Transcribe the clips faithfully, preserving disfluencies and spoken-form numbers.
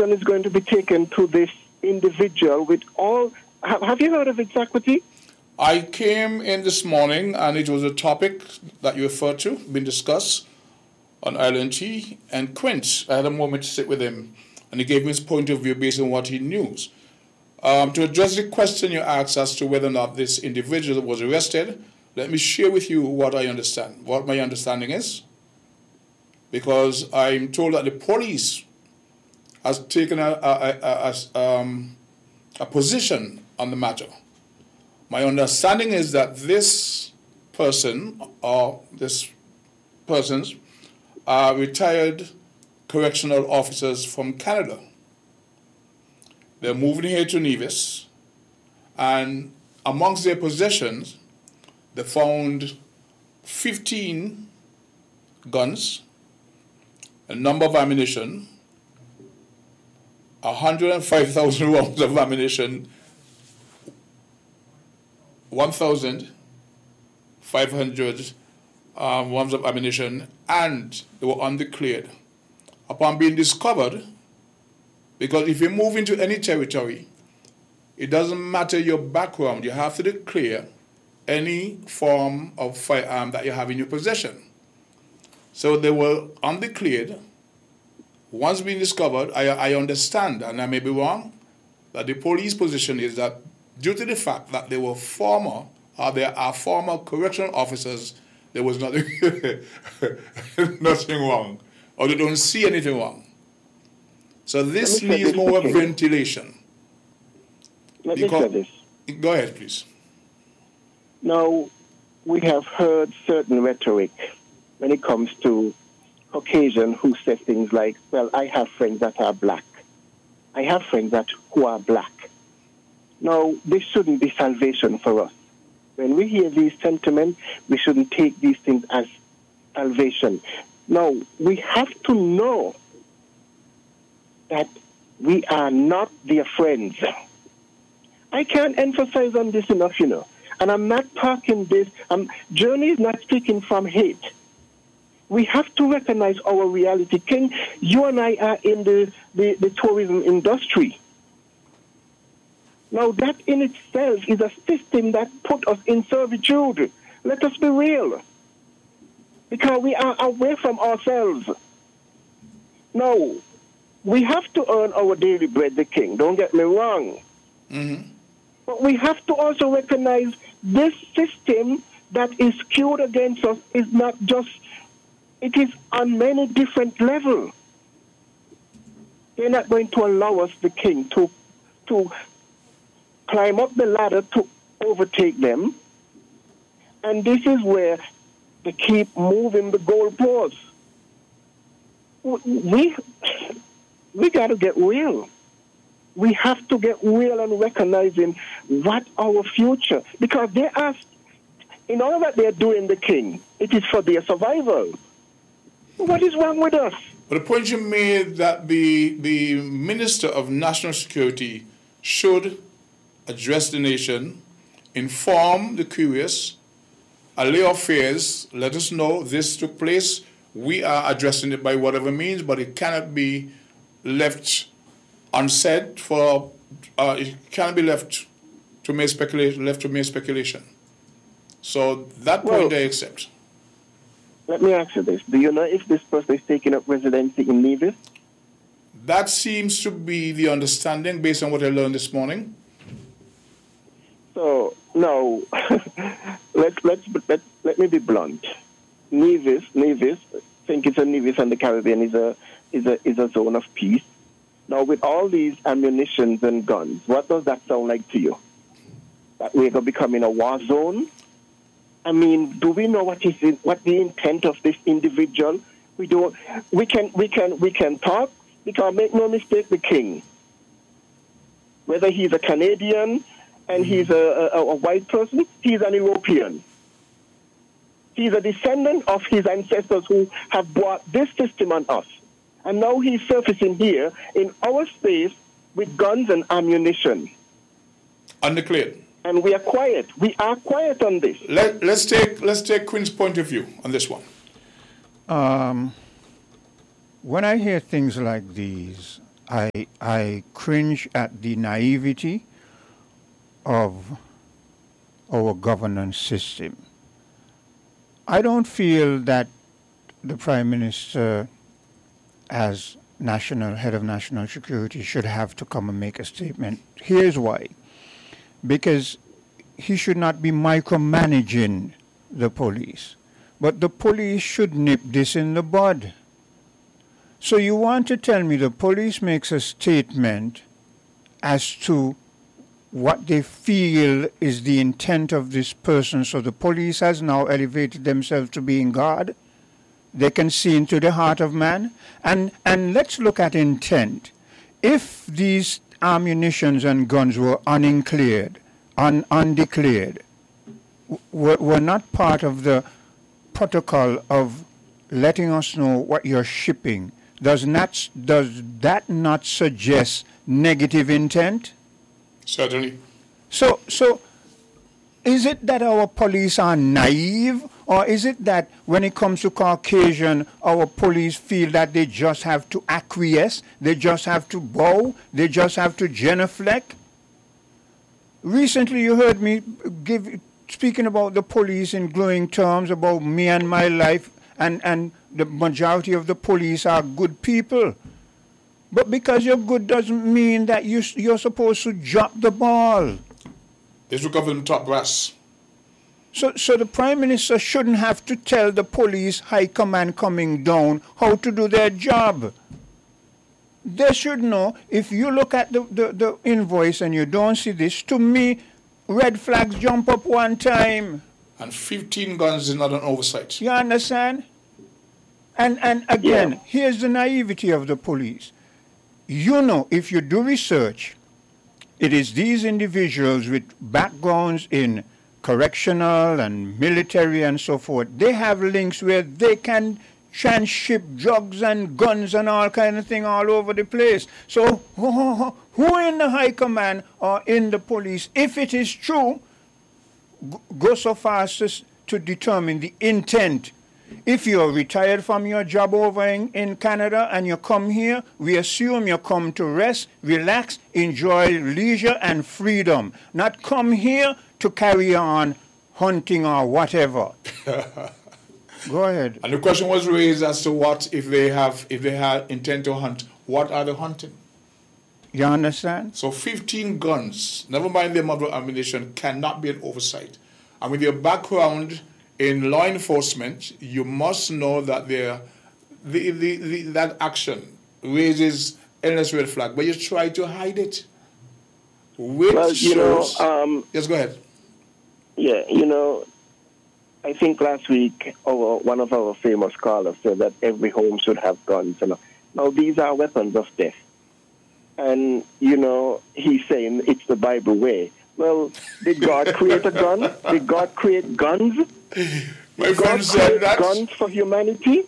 action is going to be taken to this individual with all... Have, have you heard of it, Zakwati? I came in this morning and it was a topic that you referred to, been discussed on Island T, and Quint, I had a moment to sit with him and he gave me his point of view based on what he knew. Um, to address the question you asked as to whether or not this individual was arrested, let me share with you what I understand, what my understanding is, because I'm told that the police has taken a, a, a, a, um, a position on the matter. My understanding is that this person or this persons are retired correctional officers from Canada. They're moving here to Nevis, and amongst their possessions, they found fifteen guns, a number of ammunition, one hundred five thousand rounds of ammunition, one thousand five hundred um, rounds of ammunition, and they were undeclared. Upon being discovered, because if you move into any territory, it doesn't matter your background, you have to declare any form of firearm that you have in your possession. So they were undeclared. Once being discovered, I, I understand, and I may be wrong, that the police position is that due to the fact that they were former, or there are former correctional officers, there was nothing, nothing wrong, or they don't see anything wrong. So this needs more okay. ventilation. Let because, me say this. Go ahead, please. Now, we have heard certain rhetoric when it comes to Caucasian who say things like, well, I have friends that are black. I have friends that who are black. Now, this shouldn't be salvation for us. When we hear these sentiments, we shouldn't take these things as salvation. Now, we have to know that we are not their friends. I can't emphasize on this enough, you know. And I'm not talking this, um, Journey is not speaking from hate. We have to recognize our reality. King, you and I are in the, the, the tourism industry. Now, that in itself is a system that put us in servitude. Let us be real. Because we are away from ourselves. Now, we have to earn our daily bread, the King. Don't get me wrong. Mm-hmm. But we have to also recognize this system that is skewed against us is not just, it is on many different levels. They're not going to allow us, the King, to, to climb up the ladder to overtake them. And this is where they keep moving the goalposts. We, we got to get real. We have to get real and recognizing what our future, because they are, in all that they're doing, the King, it is for their survival. What is wrong with us? But the point you made that the, the Minister of National Security should address the nation, inform the curious, allay our fears, let us know this took place. We are addressing it by whatever means, but it cannot be left unsaid for, uh, it cannot be left to mere speculation, left to mere speculation. So that point well, I accept. Let me ask you this. Do you know if this person is taking up residency in Nevis? That seems to be the understanding based on what I learned this morning. So, no, let's, let's, let, let me be blunt. Nevis, Nevis, I think it's a Nevis and the Caribbean is a, is a, is a zone of peace. Now, with all these ammunitions and guns, what does that sound like to you? That we're becoming a war zone? I mean, do we know what is in, what the intent of this individual? We don't. We can we can we can talk because make no mistake, the King. Whether he's a Canadian and he's a, a, a white person, he's an European. He's a descendant of his ancestors who have brought this system on us. And now he's surfacing here in our space with guns and ammunition. Undeclared. And we are quiet. We are quiet on this. Let, let's take let's take Quinn's point of view on this one. Um, when I hear things like these, I, I cringe at the naivety of our governance system. I don't feel that the Prime Minister, as national head of national security, should have to come and make a statement. Here's why. Because he should not be micromanaging the police. But the police should nip this in the bud. So you want to tell me the police makes a statement as to what they feel is the intent of this person, so the police has now elevated themselves to being God? They can see into the heart of man? And, and let's look at intent. If these ammunitions and guns were uncleared, un, undeclared, were, were not part of the protocol of letting us know what you're shipping, does not does that not suggest negative intent? Certainly. So so is it that our police are naive, or is it that when it comes to Caucasian, our police feel that they just have to acquiesce, they just have to bow, they just have to genuflect? Recently you heard me give speaking about the police in glowing terms about me and my life, and, and the majority of the police are good people. But because you're good doesn't mean that you, you're supposed to drop the ball. This will govern top brass. So, so the Prime Minister shouldn't have to tell the police high command coming down how to do their job. They should know. If you look at the, the, the invoice and you don't see this, to me, red flags jump up one time. And fifteen guns is not an oversight. You understand? And, and again, Yeah. here's the naivety of the police. You know, if you do research, it is these individuals with backgrounds in correctional and military and so forth. They have links where they can transship drugs and guns and all kind of thing all over the place. So who in the high command or in the police, if it is true, go so far as to determine the intent. If you're retired from your job over in, in Canada and you come here, we assume you come to rest, relax, enjoy leisure and freedom. Not come here to carry on hunting or whatever. Go ahead. And the question was raised as to what if they have if they had intent to hunt, what are they hunting? You understand? So fifteen guns, never mind the amount of ammunition, cannot be an oversight. And with your background in law enforcement, you must know that there, the, the, the, that action raises endless red flag, but you try to hide it. Which Well, you know, shows... um, yes, go ahead. Yeah, you know, I think last week our, one of our famous callers said that every home should have guns. And now these are weapons of death. And, you know, he's saying it's the Bible way. Well, did God create a gun? Did God create guns? My Did friend God said create that. guns for humanity?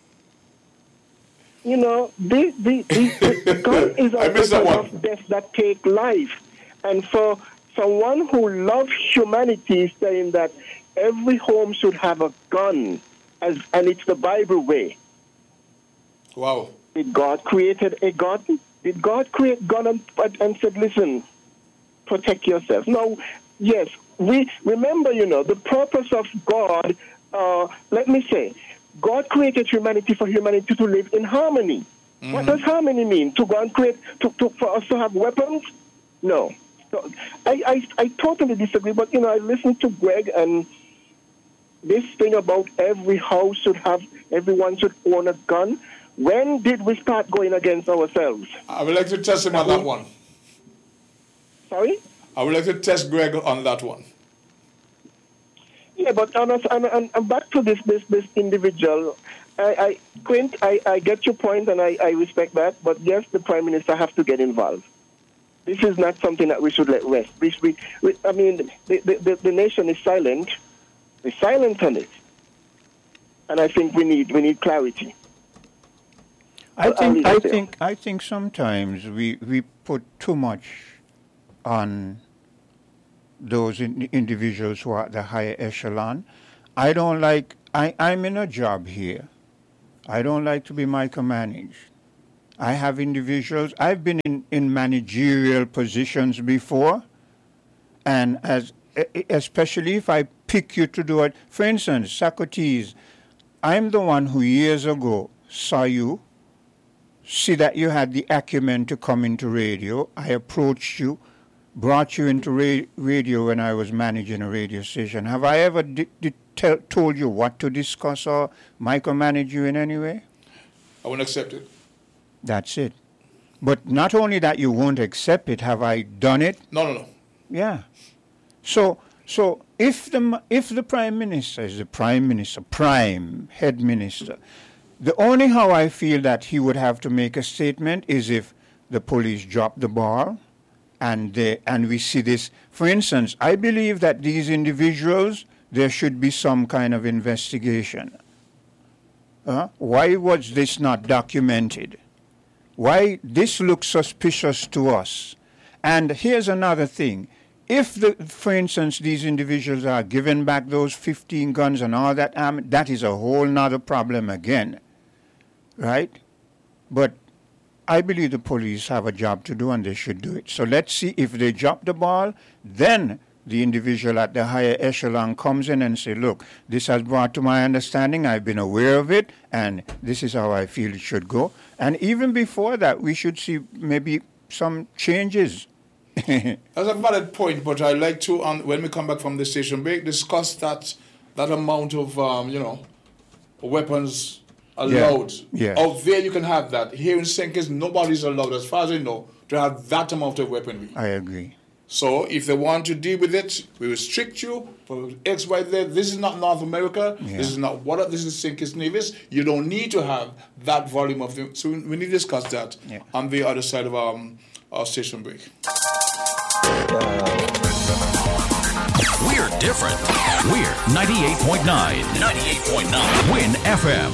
You know, the, the, the, the gun is a I missed that weapon one. of death that take life. And for someone who loves humanity is saying that every home should have a gun, as, and it's the Bible way. Wow. Did God created a gun? Did God create gun and, and said, listen, protect yourself? No, yes. We remember, you know, the purpose of God, uh, let me say, God created humanity for humanity to live in harmony. Mm-hmm. What does harmony mean? To go and create, to, to, for us to have weapons? No. So I, I, I totally disagree, but, you know, I listened to Greg, and this thing about every house should have, everyone should own a gun. When did we start going against ourselves? I would like to test him on that one. Sorry? I would like to test Greg on that one. Yeah, but and, and, and back to this this this individual, I, I Quint, I, I get your point and I, I respect that, but yes, the Prime Minister has to get involved. This is not something that we should let rest. We, we, we, I mean, the, the, the nation is silent. We're silent on it. And I think we need we need clarity. I I'll- I'll think leave I it there. think I think sometimes we, we put too much on those in, individuals who are at the higher echelon. I don't like I, I'm in a job here. I don't like to be micromanaged. I have individuals. I've been in, in managerial positions before, and as especially if I pick you to do it. For instance, Socrates, I'm the one who years ago saw you, see that you had the acumen to come into radio. I approached you, brought you into ra- radio when I was managing a radio station. Have I ever di- di- tell, told you what to discuss or micromanage you in any way? I won't accept it. That's it. But not only that you won't accept it, have I done it? No, no, no. Yeah. So, so if the if the prime minister is the prime minister, prime head minister, the only how I feel that he would have to make a statement is if the police drop the ball, and they and we see this. For instance, I believe that these individuals, there should be some kind of investigation. Uh, why was this not documented? Why this looks suspicious to us? And here's another thing. If, the, for instance, these individuals are given back those fifteen guns and all that armor, that is a whole nother problem again, right? But I believe the police have a job to do and they should do it. So let's see if they drop the ball, then the individual at the higher echelon comes in and say, look, this has brought to my understanding, I've been aware of it, and this is how I feel it should go. And even before that, we should see maybe some changes. That's a valid point, but I'd like to, um, when we come back from the station break, discuss that that amount of, um, you know, weapons allowed. Yeah. Yes. Out there you can have that. Here in Sinkers, nobody's allowed, as far as I know, to have that amount of weaponry. I agree. So if they want to deal with it, we restrict you for X, Y, Z. This is not North America. Yeah. This is not what. This is Sinkers Nevis. You don't need to have that volume of them. So we need to discuss that yeah. on the other side of um, our station break. We're different. We're ninety-eight point nine. ninety-eight point nine. Win F M.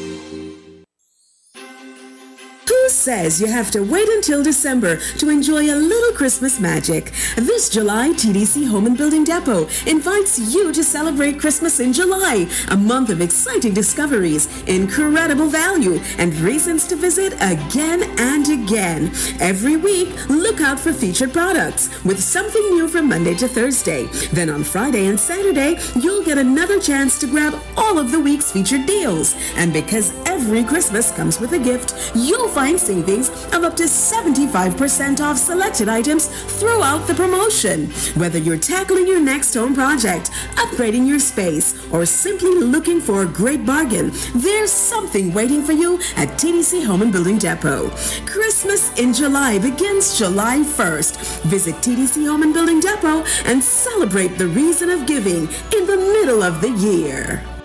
Who says you have to wait until December to enjoy a little Christmas magic? This July, T D C Home and Building Depot invites you to celebrate Christmas in July, a month of exciting discoveries, incredible value, and reasons to visit again and again. Every week, look out for featured products with something new from Monday to Thursday. Then on Friday and Saturday, you'll get another chance to grab all of the week's featured deals. And because every Christmas comes with a gift, you'll find savings of up to seventy-five percent off selected items throughout the promotion. Whether you're tackling your next home project, upgrading your space, or simply looking for a great bargain, there's something waiting for you at T D C Home and Building Depot. Christmas in July begins July first. Visit T D C Home and Building Depot and celebrate the reason of giving in the middle of the year.